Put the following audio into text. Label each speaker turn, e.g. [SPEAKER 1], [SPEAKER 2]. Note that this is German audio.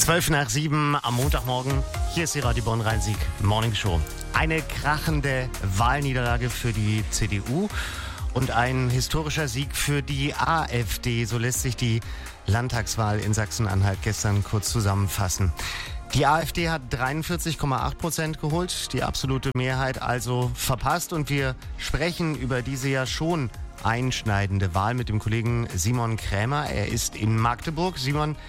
[SPEAKER 1] 7:12 am Montagmorgen. Hier ist die Radio Bonn-Rhein-Sieg Morning Show. Eine krachende Wahlniederlage für die CDU und ein historischer Sieg für die AfD. So lässt sich die Landtagswahl in Sachsen-Anhalt gestern kurz zusammenfassen. Die AfD hat 43,8% geholt, die absolute Mehrheit also verpasst. Und wir sprechen über diese ja schon einschneidende Wahl mit dem Kollegen Simon Krämer. Er ist in Magdeburg. Simon,